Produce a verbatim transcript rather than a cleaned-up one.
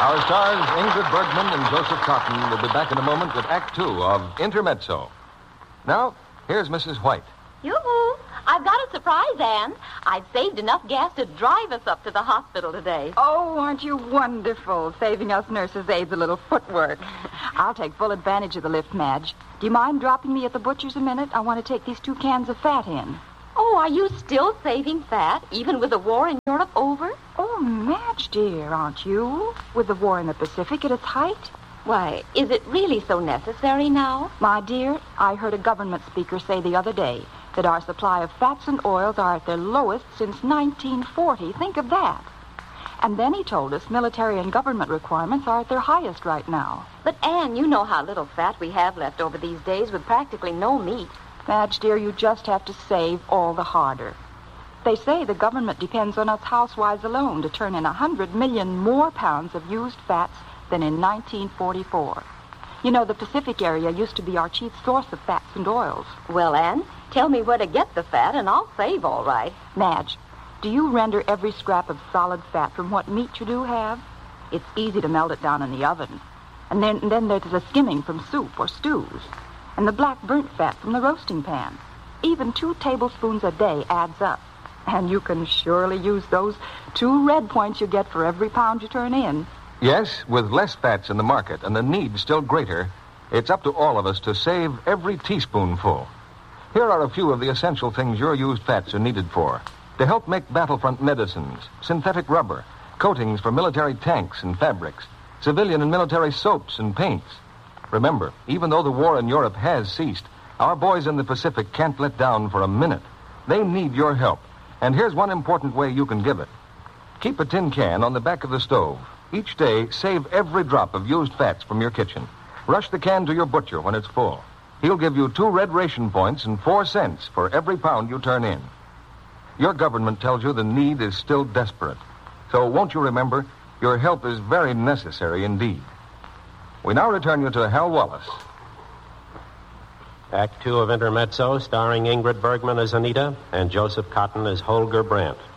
Our stars, Ingrid Bergman and Joseph Cotton, will be back in a moment with Act Two of Intermezzo. Now, here's Missus White. Yoo-hoo! I've got a surprise, Anne. I've saved enough gas to drive us up to the hospital today. Oh, aren't you wonderful, saving us nurses' aides a little footwork. I'll take full advantage of the lift, Madge. Do you mind dropping me at the butcher's a minute? I want to take these two cans of fat in. Oh, are you still saving fat, even with the war in Europe over? Oh, Madge, dear, aren't you? With the war in the Pacific at its height? Why, is it really so necessary now? My dear, I heard a government speaker say the other day that our supply of fats and oils are at their lowest since nineteen forty. Think of that. And then he told us military and government requirements are at their highest right now. But, Anne, you know how little fat we have left over these days with practically no meat. Madge, dear, you just have to save all the harder. They say the government depends on us housewives alone to turn in a hundred million more pounds of used fats than in nineteen forty-four. You know, the Pacific area used to be our chief source of fats and oils. Well, Anne, tell me where to get the fat, and I'll save all right. Madge, do you render every scrap of solid fat from what meat you do have? It's easy to melt it down in the oven. And then, and then there's the skimming from soup or stews. And the black burnt fat from the roasting pan. Even two tablespoons a day adds up. And you can surely use those two red points you get for every pound you turn in. Yes, with less fats in the market and the need still greater, it's up to all of us to save every teaspoonful. Here are a few of the essential things your used fats are needed for. To help make battlefront medicines, synthetic rubber, coatings for military tanks and fabrics, civilian and military soaps and paints. Remember, even though the war in Europe has ceased, our boys in the Pacific can't let down for a minute. They need your help. And here's one important way you can give it. Keep a tin can on the back of the stove. Each day, save every drop of used fats from your kitchen. Rush the can to your butcher when it's full. He'll give you two red ration points and four cents for every pound you turn in. Your government tells you the need is still desperate. So won't you remember, your help is very necessary indeed. We now return you to Hal Wallace. Act Two of Intermezzo, starring Ingrid Bergman as Anita and Joseph Cotton as Holger Brandt.